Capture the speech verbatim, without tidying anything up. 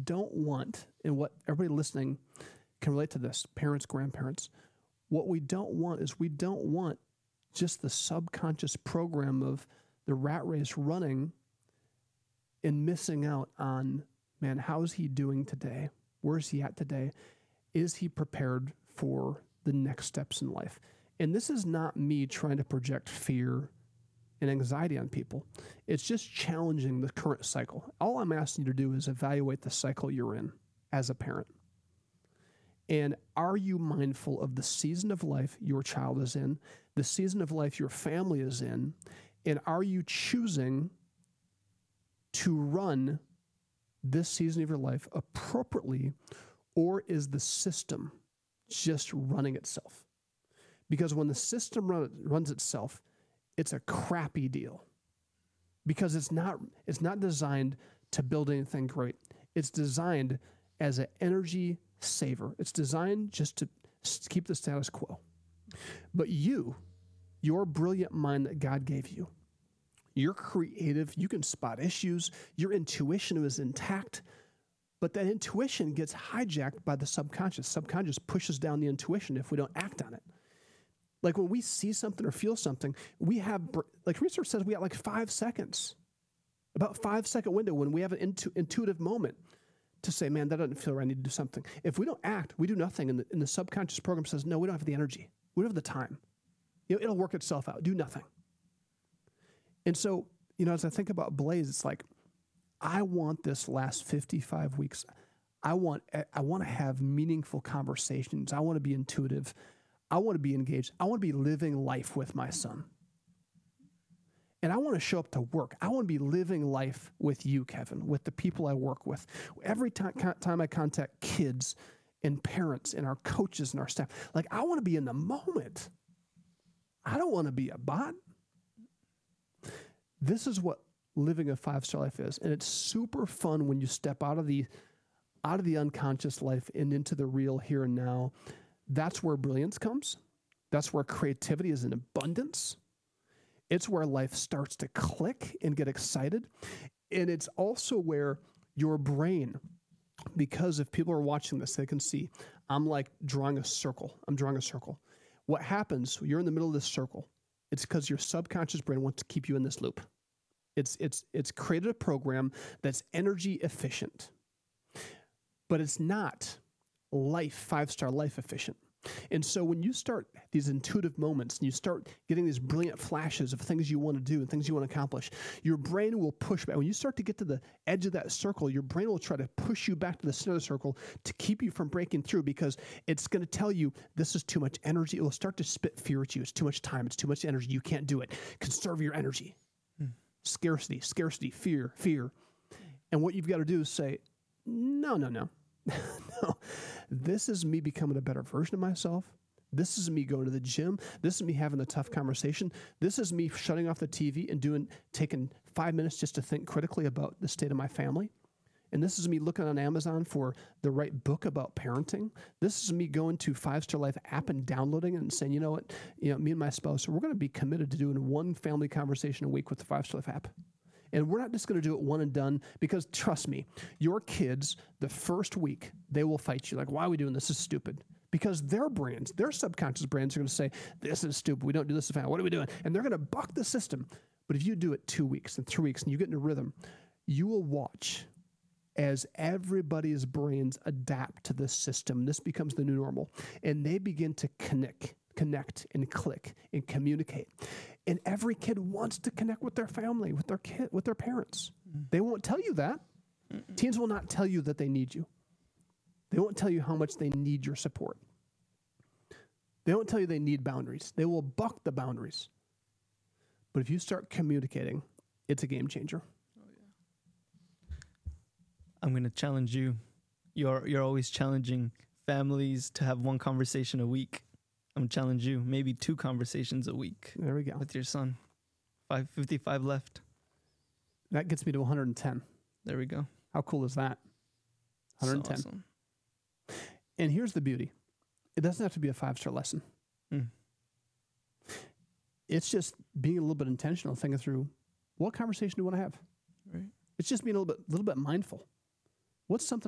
don't want, and what everybody listening can relate to this, parents, grandparents, what we don't want is we don't want just the subconscious program of the rat race running and missing out on, man, how is he doing today? Where is he at today? Is he prepared for the next steps in life? And this is not me trying to project fear and anxiety on people. It's just challenging the current cycle. All I'm asking you to do is evaluate the cycle you're in as a parent. And are you mindful of the season of life your child is in, the season of life your family is in, and are you choosing to run this season of your life appropriately, or is the system just running itself? Because when the system run, runs itself, it's a crappy deal, because it's not it's not designed to build anything great. It's designed as an energy saver. It's designed just to keep the status quo. But you, your brilliant mind that God gave you, you're creative, you can spot issues, your intuition is intact, but that intuition gets hijacked by the subconscious. Subconscious pushes down the intuition if we don't act on it. Like when we see something or feel something, we have, like research says, we have like five seconds, about five second window when we have an intu- intuitive moment to say, man, that doesn't feel right, I need to do something. If we don't act, we do nothing. And the, and the subconscious program says, no, we don't have the energy. We don't have the time. You know, it'll work itself out. Do nothing. And so, you know, as I think about Blaze, it's like, I want this last fifty-five weeks. I want, I want to have meaningful conversations. I want to be intuitive. I want to be engaged. I want to be living life with my son. And I want to show up to work. I want to be living life with you, Kevin, with the people I work with. Every time, time I contact kids and parents and our coaches and our staff, like I want to be in the moment. I don't want to be a bot. This is what living a five-star life is. And it's super fun when you step out of the out of the unconscious life and into the real here and now. That's where brilliance comes. That's where creativity is in abundance. It's where life starts to click and get excited. And it's also where your brain, because if people are watching this, they can see, I'm like drawing a circle. I'm drawing a circle. What happens, you're in the middle of this circle. It's because your subconscious brain wants to keep you in this loop. It's, it's, it's created a program that's energy efficient, but it's not life, five-star life efficient. And so when you start these intuitive moments and you start getting these brilliant flashes of things you want to do and things you want to accomplish, your brain will push back. When you start to get to the edge of that circle, your brain will try to push you back to the center of the circle to keep you from breaking through, because it's going to tell you this is too much energy. It will start to spit fear at you. It's too much time. It's too much energy. You can't do it. Conserve your energy. Hmm. Scarcity, scarcity, fear, fear. And what you've got to do is say, no, no, no. No, this is me becoming a better version of myself. This is me going to the gym. This is me having a tough conversation. This is me shutting off the T V and doing, taking five minutes just to think critically about the state of my family. And this is me looking on Amazon for the right book about parenting. This is me going to Five Star Life app and downloading it and saying, you know what, you know, me and my spouse, we're going to be committed to doing one family conversation a week with the Five Star Life app. And we're not just going to do it one and done, because trust me, your kids, the first week, they will fight you. Like, why are we doing this? This is stupid. Because their brains, their subconscious brains are going to say, this is stupid. We don't do this. What are we doing? And they're going to buck the system. But if you do it two weeks and three weeks and you get in a rhythm, you will watch as everybody's brains adapt to this system. This becomes the new normal. And they begin to connect, connect and click and communicate. And every kid wants to connect with their family, with their kid, with their parents. Mm. They won't tell you that. Mm-mm. Teens will not tell you that they need you. They won't tell you how much they need your support. They don't tell you they need boundaries. They will buck the boundaries. But if you start communicating, it's a game changer. Oh, yeah. I'm going to challenge you. You're you're always challenging families to have one conversation a week. I'm going to challenge you, maybe two conversations a week. There we go. With your son. five fifty-five left. That gets me to one hundred ten. There we go. How cool is that? one hundred ten. So awesome. And here's the beauty. It doesn't have to be a five-star lesson. Mm. It's just being a little bit intentional, thinking through, what conversation do we want to have? Right. It's just being a little bit, little bit mindful. What's something